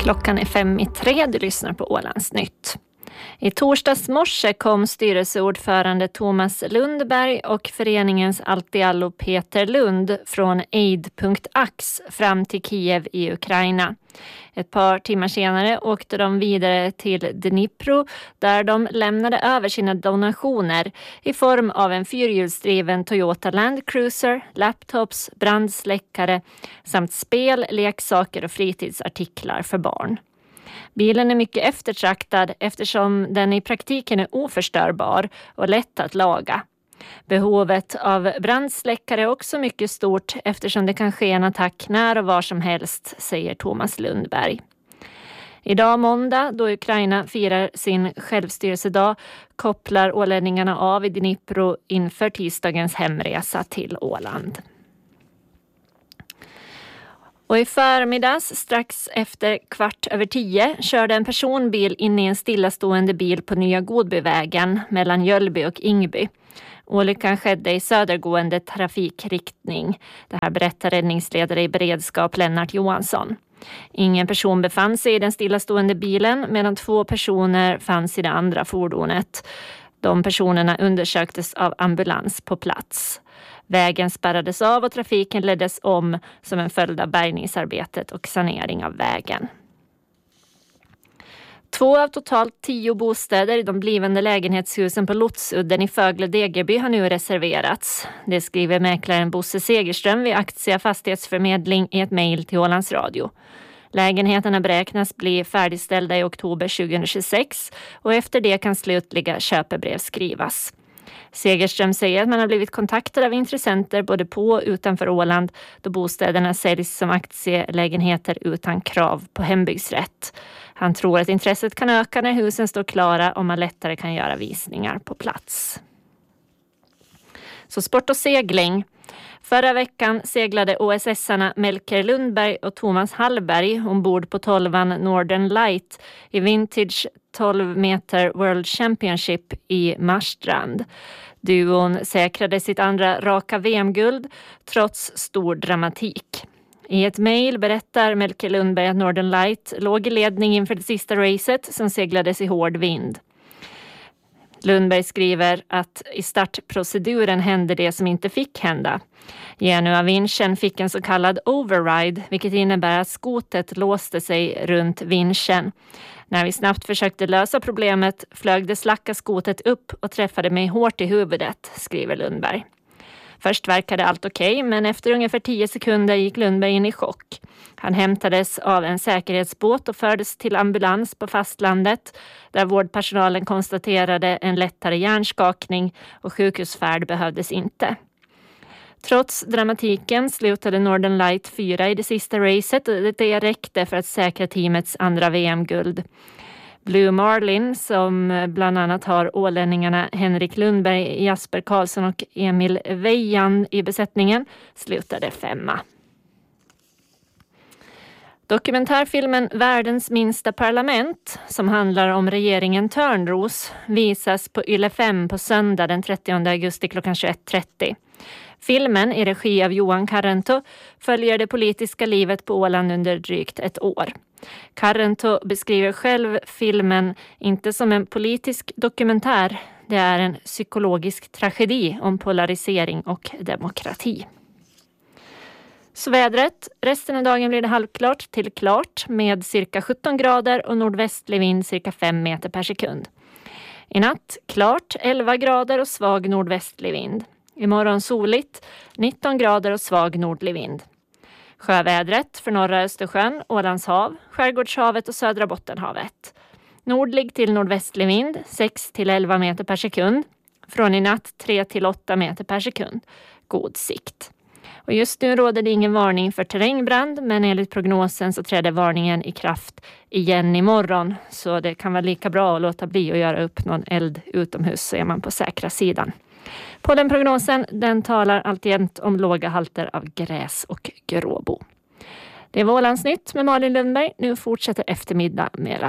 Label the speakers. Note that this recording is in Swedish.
Speaker 1: Klockan är 5:03, du lyssnar på Ålandsnytt. I torsdags morse kom styrelseordförande Thomas Lundberg och föreningens Altiallo Peter Lund från aid.ax fram till Kiev i Ukraina. Ett par timmar senare åkte de vidare till Dnipro där de lämnade över sina donationer i form av en fyrhjulsdriven Toyota Land Cruiser, laptops, brandsläckare samt spel, leksaker och fritidsartiklar för barn. Bilen är mycket eftertraktad eftersom den i praktiken är oförstörbar och lätt att laga. Behovet av brandsläckare är också mycket stort eftersom det kan ske en attack när och var som helst, säger Thomas Lundberg. Idag måndag, då Ukraina firar sin självstyrelsedag, kopplar ålänningarna av i Dnipro inför tisdagens hemresa till Åland. Och i förmiddags, strax efter 9:15, körde en personbil in i en stillastående bil på Nya Godbyvägen mellan Jölby och Ingby. Olyckan skedde i södergående trafikriktning. Det här berättar räddningsledare i beredskap Lennart Johansson. Ingen person befann sig i den stillastående bilen medan 2 personer fanns i det andra fordonet. De personerna undersöktes av ambulans på plats. Vägen spärrades av och trafiken leddes om som en följd av bärgningsarbetet och sanering av vägen. 2 av totalt 10 bostäder i de blivande lägenhetshusen på Lotsudden i Fögle Degerby har nu reserverats. Det skriver mäklaren Bosse Segerström vid Aktia Fastighetsförmedling i ett mejl till Ålands Radio. Lägenheterna beräknas bli färdigställda i oktober 2026 och efter det kan slutliga köpebrev skrivas. Segerström säger att man har blivit kontaktad av intressenter både på och utanför Åland då bostäderna säljs som aktielägenheter utan krav på hembygdsrätt. Han tror att intresset kan öka när husen står klara och man lättare kan göra visningar på plats. Så sport och segling. Förra veckan seglade OSS-arna Melker Lundberg och Thomas Hallberg ombord på 12an Northern Light i Vintage 12 meter World Championship i Marstrand. Duon säkrade sitt andra raka VM-guld trots stor dramatik. I ett mejl berättar Melker Lundberg att Northern Light låg i ledning inför det sista racet som seglades i hård vind. Lundberg skriver att i startproceduren hände det som inte fick hända. Genua vinschen fick en så kallad override, vilket innebär att skotet låste sig runt vinschen. När vi snabbt försökte lösa problemet flög det slacka skotet upp och träffade mig hårt i huvudet, skriver Lundberg. Först verkade allt okej, men efter ungefär 10 sekunder gick Lundberg in i chock. Han hämtades av en säkerhetsbåt och fördes till ambulans på fastlandet där vårdpersonalen konstaterade en lättare hjärnskakning och sjukhusfärd behövdes inte. Trots dramatiken slutade Northern Light 4 i det sista racet och det räckte för att säkra teamets andra VM-guld. Blue Marlin, som bland annat har ålänningarna Henrik Lundberg, Jasper Karlsson och Emil Weijan i besättningen, slutade 5. Dokumentärfilmen Världens minsta parlament, som handlar om regeringen Törnros, visas på Yle 5 på söndag den 30 augusti klockan 21:30. Filmen, i regi av Johan Karrento, följer det politiska livet på Åland under drygt ett år. Karrento beskriver själv filmen inte som en politisk dokumentär. Det är en psykologisk tragedi om polarisering och demokrati. Så vädret. Resten av dagen blir det halvklart till klart med cirka 17 grader och nordvästlig vind cirka 5 meter per sekund. I natt klart 11 grader och svag nordvästlig vind. Imorgon soligt 19 grader och svag nordlig vind. Sjövädret för norra Östersjön, Ålandshav, Skärgårdshavet och södra Bottenhavet. Nordlig till nordvästlig vind 6 till 11 meter per sekund. Från i natt 3 till 8 meter per sekund. God sikt. Och just nu råder det ingen varning för terrängbrand, men enligt prognosen så träder varningen i kraft igen imorgon. Så det kan vara lika bra att låta bli att göra upp någon eld utomhus så är man på säkra sidan. På den prognosen, den talar alltjämt om låga halter av gräs och gråbo. Det var Ålandsnytt med Malin Lundberg. Nu fortsätter eftermiddag med